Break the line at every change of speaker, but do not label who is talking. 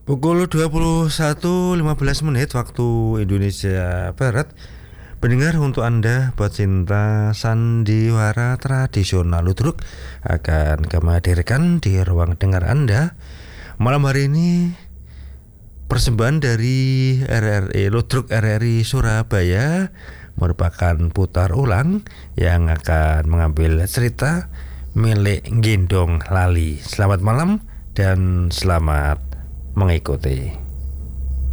Pukul 21.15 waktu Indonesia Barat. Pendengar, untuk Anda pecinta sandiwara tradisional, Ludruk akan kami hadirkan di ruang dengar Anda malam hari ini. Persembahan dari RRI Ludruk RRI Surabaya merupakan putar ulang yang akan mengambil cerita milik Gendong Lali. Selamat malam dan selamat mengikuti.